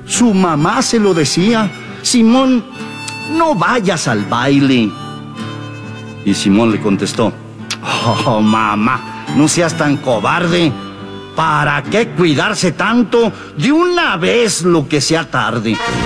Su mamá se lo decía: Simón, no vayas al baile. Y Simón le contestó: oh, mamá, no seas tan cobarde. ¿Para qué cuidarse tanto? De una vez, lo que sea tarde.